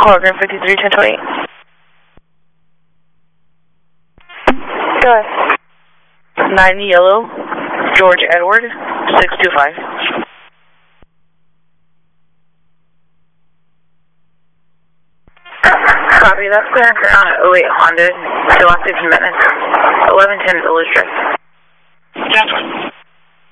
Hologram 531028. Go ahead. 9 yellow, George Edward, 625. Copy, that's clear and ground at 08 Honda, still active in Minutes, 1110 Village Drive. That's one.